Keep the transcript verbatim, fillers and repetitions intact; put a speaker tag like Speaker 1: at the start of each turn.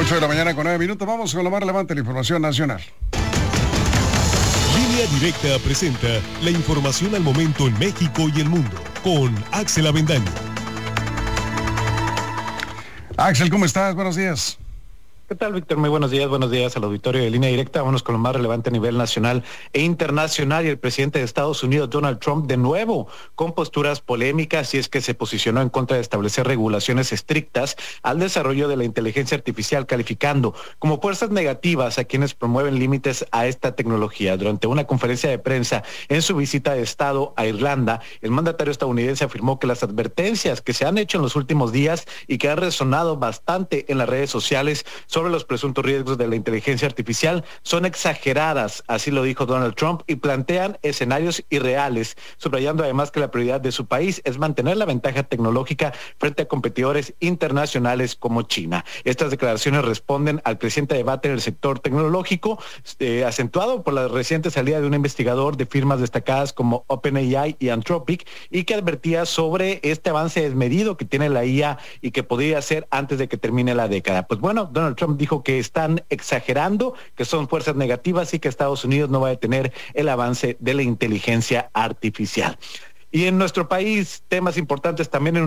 Speaker 1: ocho de la mañana con nueve minutos. Vamos con lo más relevante de la información nacional.
Speaker 2: Línea Directa presenta la información al momento en México y el mundo con Axel Avendaño.
Speaker 1: Axel, ¿cómo estás? Buenos días.
Speaker 3: ¿Qué tal, Víctor? Muy buenos días, buenos días al auditorio de Línea Directa. Vámonos con lo más relevante a nivel nacional e internacional. Y el presidente de Estados Unidos, Donald Trump, de nuevo con posturas polémicas, y es que se posicionó en contra de establecer regulaciones estrictas al desarrollo de la inteligencia artificial, calificando como fuerzas negativas a quienes promueven límites a esta tecnología. Durante una conferencia de prensa en su visita de Estado a Irlanda, el mandatario estadounidense afirmó que las advertencias que se han hecho en los últimos días y que han resonado bastante en las redes sociales sobre sobre los presuntos riesgos de la inteligencia artificial son exageradas, así lo dijo Donald Trump, y plantean escenarios irreales, subrayando además que la prioridad de su país es mantener la ventaja tecnológica frente a competidores internacionales como China. Estas declaraciones responden al creciente debate en el sector tecnológico, eh, acentuado por la reciente salida de un investigador de firmas destacadas como OpenAI y Anthropic, y que advertía sobre este avance desmedido que tiene la I A y que podría ser antes de que termine la década. Pues bueno, Donald Trump dijo que están exagerando, que son fuerzas negativas y que Estados Unidos no va a detener el avance de la inteligencia artificial. Y en nuestro país, temas importantes también en